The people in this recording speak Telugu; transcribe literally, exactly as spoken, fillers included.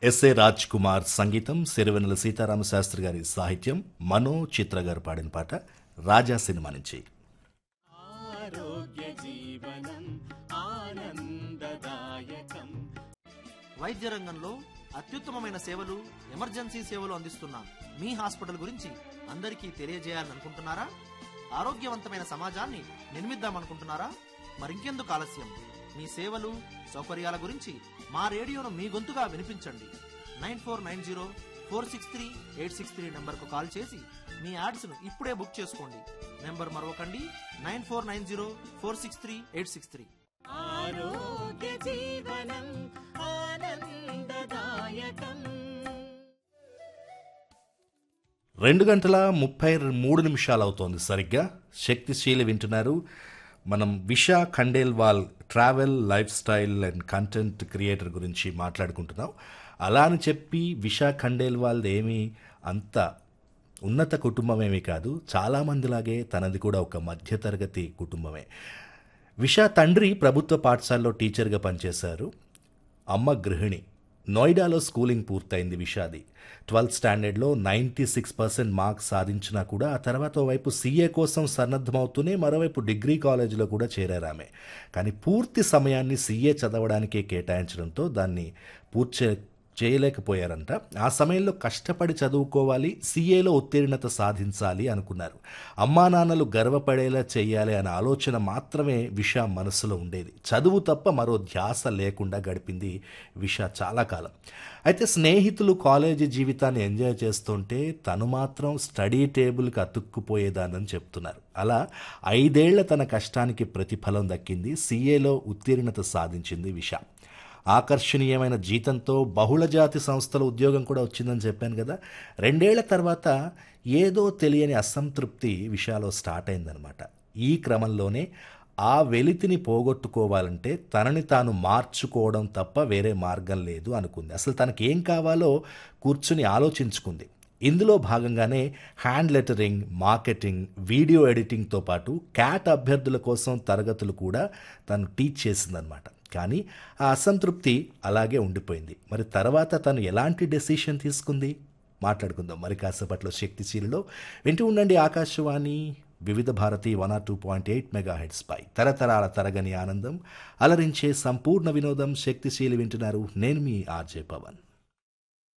ఎస్ఏ రాజ్ కుమార్ సంగీతం, సిరివెన్నెల సీతారామ శాస్త్రి గారి సాహిత్యం, మనో చిత్ర గారు పాడిన పాట రాజా సినిమా నుంచి. ఆరోగ్య జీవనం ఆనందదాయకం. వైద్య రంగంలో అత్యుత్తమమైన సేవలు, ఎమర్జెన్సీ సేవలు అందిస్తున్న మీ హాస్పిటల్ గురించి అందరికీ తెలియజేయాలనుకుంటున్నారా? ఆరోగ్యవంతమైన సమాజాన్ని నిర్మిద్దామనుకుంటున్నారా? మరింకెందుకు ఆలస్యం? మీ సేవలు, సౌకర్యాల గురించి మా రేడియోను మీ గొంతుగా వినిపించండి. Nine four nine zero four six three eight six three నెంబర్కు కాల్ చేసి మీ యాడ్స్ను ఇప్పుడే బుక్ చేసుకోండి. Number మరొకండి, nine four nine zero four six three eight six three. ఆరోగ్య జీవనం ఆనందదాయకం. రెండు గంటల ముప్పై మూడు నిమిషాలు అవుతోంది సరిగ్గా. శక్తిశీలి వింటున్నారు. మనం విషా Khandelwal travel, life style and content creator గురించి మాట్లాడుకుంటున్నాం. అలా అని చెప్పి విషా ఖండేల్వాల్ ఏమీ అంత ఉన్నత కుటుంబం ఏమీ కాదు. చాలామందిలాగే తనది కూడా ఒక మధ్యతరగతి కుటుంబమే. విషా తండ్రి ప్రభుత్వ పాఠశాలలో టీచర్గా పనిచేశారు. అమ్మ గృహిణి. నోయిడాలో స్కూలింగ్ పూర్తయింది విషాది. Twelfth స్టాండర్డ్లో ninety six percent marks సాధించినా కూడా ఆ తర్వాత ఓవైపు సీఏ కోసం సన్నద్ధమవుతూనే మరోవైపు డిగ్రీ కాలేజీలో కూడా చేరారామె. కానీ పూర్తి సమయాన్ని సీఏ చదవడానికే కేటాయించడంతో దాన్ని పూర్తి చేయలేకపోయారంట. ఆ సమయంలో కష్టపడి చదువుకోవాలి, సీఏలో ఉత్తీర్ణత సాధించాలి అనుకున్నారు. అమ్మా నాన్నలు గర్వపడేలా చేయాలి అనే ఆలోచన మాత్రమే విషా మనసులో ఉండేది. చదువు తప్ప మరో ధ్యాస లేకుండా గడిపింది విషా చాలా కాలం. అయితే స్నేహితులు కాలేజీ జీవితాన్ని ఎంజాయ్ చేస్తుంటే తను మాత్రం స్టడీ టేబుల్కి అతుక్కుపోయేదానని చెప్తున్నారు. అలా ఐదేళ్ల తన కష్టానికి ప్రతిఫలం దక్కింది. సీఏలో ఉత్తీర్ణత సాధించింది విషా. ఆకర్షణీయమైన జీతంతో బహుళజాతి సంస్థల ఉద్యోగం కూడా వచ్చిందని చెప్పాను కదా. రెండేళ్ల తర్వాత ఏదో తెలియని అసంతృప్తి విషయాలో స్టార్ట్ అయిందనమాట. ఈ క్రమంలోనే ఆ వెలితిని పోగొట్టుకోవాలంటే తనని తాను మార్చుకోవడం తప్ప వేరే మార్గం లేదు అనుకుంది. అసలు తనకేం కావాలో కూర్చుని ఆలోచించుకుంది. ఇందులో భాగంగానే హ్యాండ్ లెటరింగ్, మార్కెటింగ్, వీడియో ఎడిటింగ్తో పాటు క్యాట్ అభ్యర్థుల కోసం తరగతులు కూడా తను టీచ్ చేసిందనమాట. కానీ ఆ అసంతృప్తి అలాగే ఉండిపోయింది. మరి తర్వాత తను ఎలాంటి డెసిషన్ తీసుకుంది మాట్లాడుకుందాం మరి కాసేపట్లో శక్తిశీలిలో. వింటూ ఉండండి ఆకాశవాణి వివిధ Bharati one or two point eight mega heads పై. తరతరాల తరగని ఆనందం, అలరించే సంపూర్ణ వినోదం. శక్తిశీలి వింటున్నారు. నేను మీ ఆర్జే పవన్.